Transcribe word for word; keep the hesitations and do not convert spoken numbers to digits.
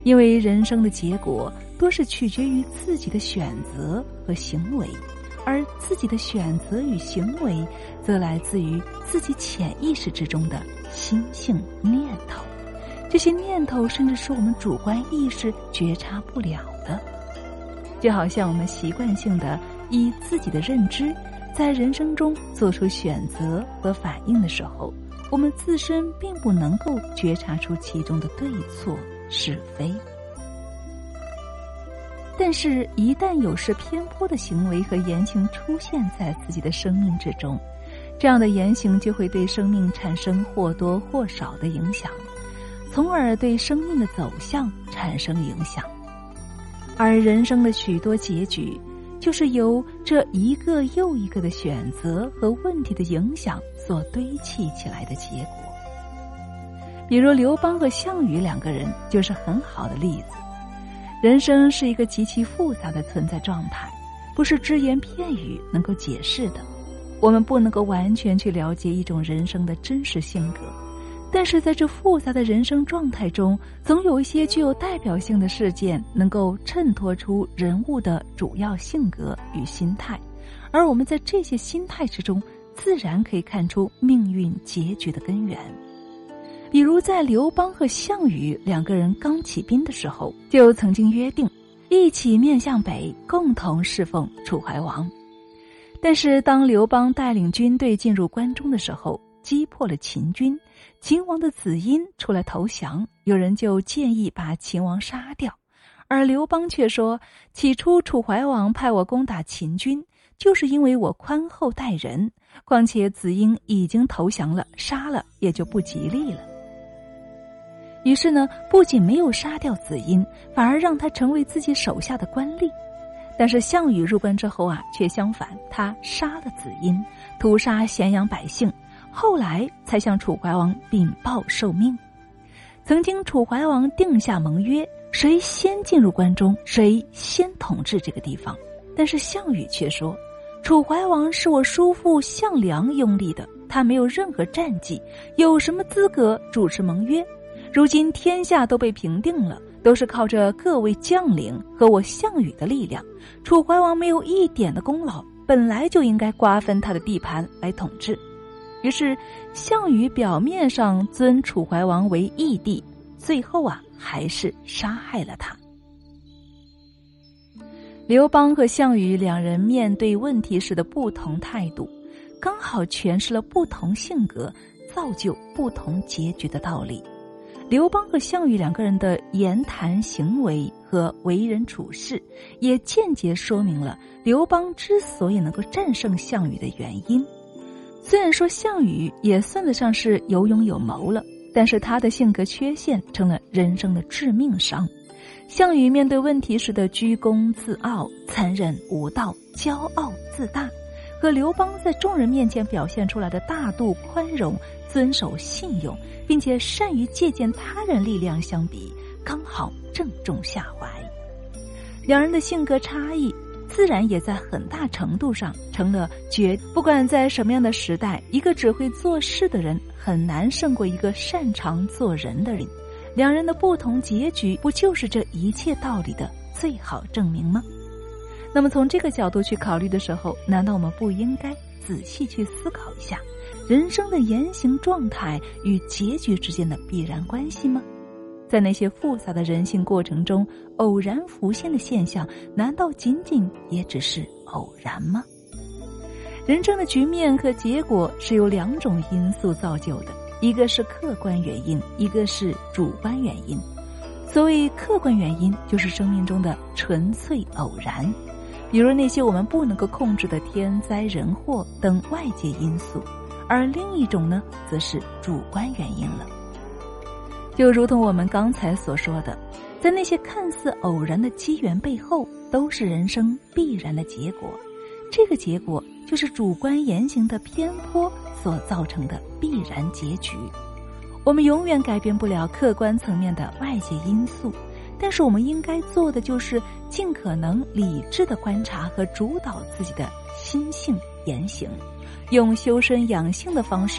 因为人生的结果多是取决于自己的选择和行为，而自己的选择与行为则来自于自己潜意识之中的心性念头，这些念头甚至是我们主观意识觉察不了的。就好像我们习惯性的以自己的认知在人生中做出选择和反应的时候，我们自身并不能够觉察出其中的对错是非。但是一旦有失偏颇的行为和言行出现在自己的生命之中，这样的言行就会对生命产生或多或少的影响，从而对生命的走向产生影响。而人生的许多结局就是由这一个又一个的选择和问题的影响所堆砌起来的结果。比如刘邦和项羽两个人就是很好的例子。人生是一个极其复杂的存在状态，不是只言片语能够解释的。我们不能够完全去了解一种人生的真实性格，但是在这复杂的人生状态中，总有一些具有代表性的事件能够衬托出人物的主要性格与心态，而我们在这些心态之中自然可以看出命运结局的根源。比如在刘邦和项羽两个人刚起兵的时候，就曾经约定一起面向北，共同侍奉楚怀王。但是当刘邦带领军队进入关中的时候，击破了秦军，秦王的子婴出来投降，有人就建议把秦王杀掉，而刘邦却说，起初楚怀王派我攻打秦军，就是因为我宽厚待人，况且子婴已经投降了，杀了也就不吉利了。于是呢，不仅没有杀掉子婴，反而让他成为自己手下的官吏。但是项羽入关之后啊，却相反，他杀了子婴，屠杀咸阳百姓，后来才向楚怀王禀报受命。曾经楚怀王定下盟约，谁先进入关中，谁先统治这个地方。但是项羽却说，楚怀王是我叔父项梁拥立的，他没有任何战绩，有什么资格主持盟约？如今天下都被平定了，都是靠着各位将领和我项羽的力量，楚怀王没有一点的功劳，本来就应该瓜分他的地盘来统治。于是项羽表面上尊楚怀王为义帝，最后啊还是杀害了他。刘邦和项羽两人面对问题时的不同态度，刚好诠释了不同性格造就不同结局的道理。刘邦和项羽两个人的言谈行为和为人处事，也间接说明了刘邦之所以能够战胜项羽的原因。虽然说项羽也算得上是有勇有谋了，但是他的性格缺陷成了人生的致命伤。项羽面对问题时的居功自傲、残忍无道、骄傲自大，和刘邦在众人面前表现出来的大度宽容、遵守信用，并且善于借鉴他人力量相比，刚好正中下怀。两人的性格差异自然也在很大程度上成了决不管在什么样的时代，一个只会做事的人很难胜过一个擅长做人的人。两人的不同结局，不就是这一切道理的最好证明吗？那么从这个角度去考虑的时候，难道我们不应该仔细去思考一下人生的言行状态与结局之间的必然关系吗？在那些复杂的人性过程中，偶然浮现的现象，难道仅仅也只是偶然吗？人生的局面和结果是由两种因素造就的，一个是客观原因，一个是主观原因。所谓客观原因，就是生命中的纯粹偶然，比如那些我们不能够控制的天灾人祸等外界因素，而另一种呢，则是主观原因了。就如同我们刚才所说的，在那些看似偶然的机缘背后，都是人生必然的结果，这个结果就是主观言行的偏颇所造成的必然结局。我们永远改变不了客观层面的外界因素，但是我们应该做的就是尽可能理智的观察和主导自己的心性言行，用修身养性的方式